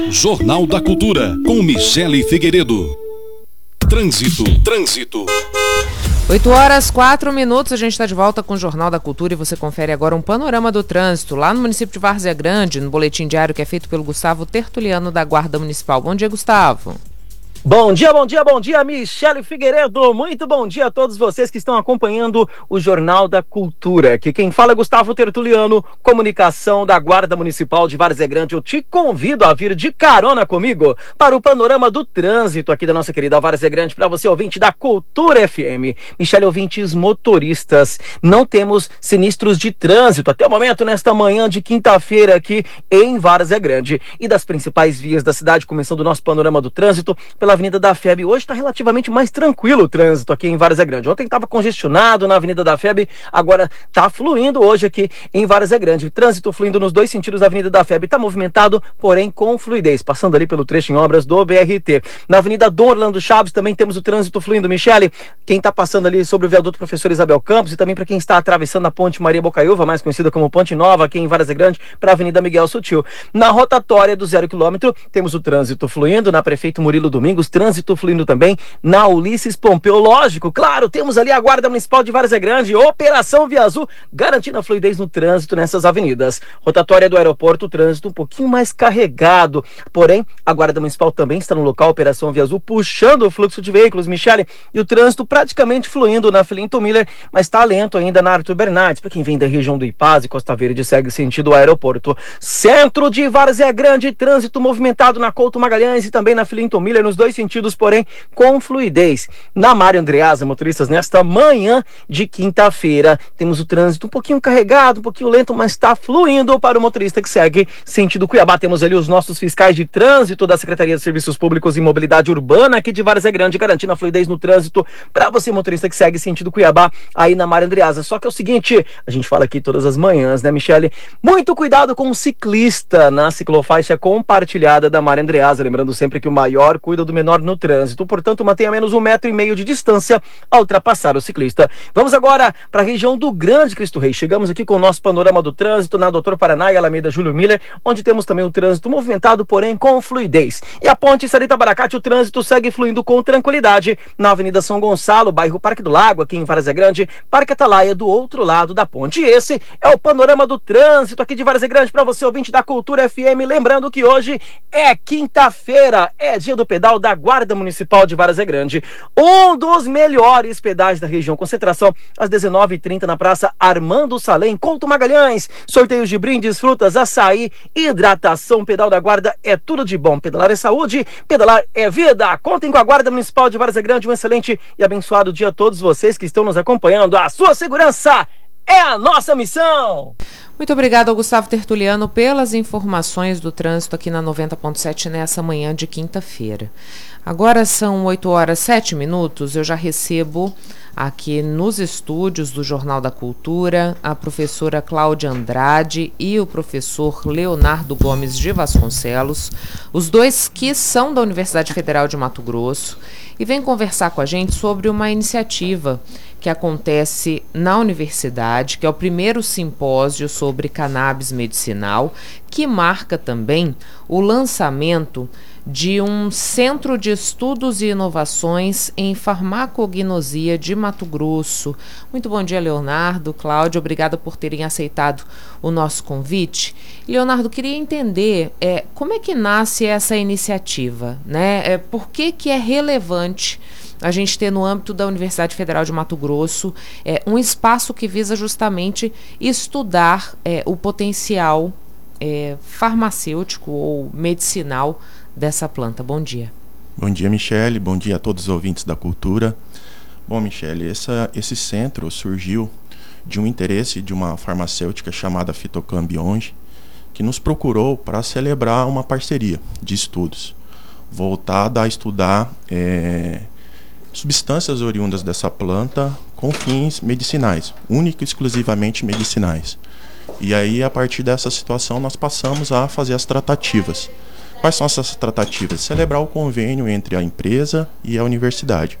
Jornal da Cultura, com Michele Figueiredo. Trânsito. 8h04, a gente está de volta com o Jornal da Cultura e você confere agora um panorama do trânsito lá no município de Várzea Grande, no boletim diário que é feito pelo Gustavo Tertuliano da Guarda Municipal. Bom dia, Gustavo. Bom dia, Michele Figueiredo. Muito bom dia a todos vocês que estão acompanhando o Jornal da Cultura. Aqui quem fala é Gustavo Tertuliano, comunicação da Guarda Municipal de Várzea Grande. Eu te convido a vir de carona comigo para o panorama do trânsito aqui da nossa querida Várzea Grande, para você ouvinte da Cultura FM. Michele, ouvintes motoristas, não temos sinistros de trânsito até o momento nesta manhã de quinta-feira aqui em Várzea Grande. E das principais vias da cidade, começando o nosso panorama do trânsito pela Avenida da FEB. Hoje está relativamente mais tranquilo o trânsito aqui em Várzea Grande. Ontem estava congestionado na Avenida da FEB, agora está fluindo hoje aqui em Várzea Grande. O trânsito fluindo nos dois sentidos da Avenida da FEB. Está movimentado, porém com fluidez, passando ali pelo trecho em obras do BRT. Na Avenida Dom Orlando Chaves também temos o trânsito fluindo. Michele, quem está passando ali sobre o viaduto Professor Isabel Campos e também para quem está atravessando a Ponte Maria Bocaiúva, mais conhecida como Ponte Nova, aqui em Várzea Grande, para a Avenida Miguel Sutil. Na rotatória do 0 km, temos o trânsito fluindo. Na Prefeito Murilo Domingos, trânsito fluindo também na Ulisses Pompeu. Lógico, claro, temos ali a Guarda Municipal de Várzea Grande, Operação Via Azul, garantindo a fluidez no trânsito nessas avenidas. Rotatória do aeroporto, trânsito um pouquinho mais carregado, porém, a Guarda Municipal também está no local, Operação Via Azul, puxando o fluxo de veículos, Michele, e o trânsito praticamente fluindo na Filinto Miller, mas está lento ainda na Arthur Bernardes, para quem vem da região do Ipaz e Costa Verde, segue sentido aeroporto. Centro de Várzea Grande, trânsito movimentado na Couto Magalhães e também na Filinto Miller, nos dois sentidos, porém com fluidez. Na Mário Andreasa, motoristas, nesta manhã de quinta-feira, temos o trânsito um pouquinho carregado, um pouquinho lento, mas está fluindo para o motorista que segue sentido Cuiabá. Temos ali os nossos fiscais de trânsito da Secretaria de Serviços Públicos e Mobilidade Urbana aqui de Várzea Grande, garantindo a fluidez no trânsito para você, motorista que segue sentido Cuiabá, aí na Mário Andreasa. Só que é o seguinte, a gente fala aqui todas as manhãs, né, Michele? Muito cuidado com o ciclista na ciclofaixa compartilhada da Mário Andreasa, lembrando sempre que o maior cuida do menor no trânsito, portanto mantenha menos 1,5 metro de distância ao ultrapassar o ciclista. Vamos agora para a região do Grande Cristo Rei. Chegamos aqui com o nosso panorama do trânsito na Doutor Paraná e Alameda Júlio Miller, onde temos também o trânsito movimentado, porém com fluidez. E a Ponte Sarita Baracate, o trânsito segue fluindo com tranquilidade na Avenida São Gonçalo, bairro Parque do Lago, aqui em Várzea Grande, Parque Atalaia do outro lado da ponte. E esse é o panorama do trânsito aqui de Várzea Grande para você, ouvinte da Cultura FM, lembrando que hoje é quinta-feira, é dia do pedal da Guarda Municipal de Várzea Grande, um dos melhores pedais da região. Concentração às 19h30 na Praça Armando Salem, Couto Magalhães. Sorteios de brindes, frutas, açaí, hidratação. Pedal da Guarda é tudo de bom. Pedalar é saúde, pedalar é vida. Contem com a Guarda Municipal de Várzea Grande. Um excelente e abençoado dia a todos vocês que estão nos acompanhando. A sua segurança é a nossa missão. Muito obrigado ao Gustavo Tertuliano pelas informações do trânsito aqui na 90.7 nessa manhã de quinta-feira. Agora são 8h07, eu já recebo aqui nos estúdios do Jornal da Cultura a professora Cláudia Andrade e o professor Leonardo Gomes de Vasconcelos, os dois que são da Universidade Federal de Mato Grosso, e vêm conversar com a gente sobre uma iniciativa que acontece na universidade, que é o primeiro simpósio sobre cannabis medicinal, que marca também o lançamento de um Centro de Estudos e Inovações em Farmacognosia de Mato Grosso. Muito bom dia, Leonardo, Cláudia, obrigada por terem aceitado o nosso convite. Leonardo, queria entender como é que nasce essa iniciativa, né? Por que é relevante a gente ter no âmbito da Universidade Federal de Mato Grosso um espaço que visa justamente estudar o potencial farmacêutico ou medicinal dessa planta. Bom dia. Bom dia, Michele. Bom dia a todos os ouvintes da cultura. Bom, Michele, esse centro surgiu de um interesse de uma farmacêutica chamada Fitocambionge, que nos procurou para celebrar uma parceria de estudos voltada a estudar substâncias oriundas dessa planta com fins medicinais, único e exclusivamente medicinais. E aí, a partir dessa situação, nós passamos a fazer as tratativas. Quais são essas tratativas? Celebrar o convênio entre a empresa e a universidade.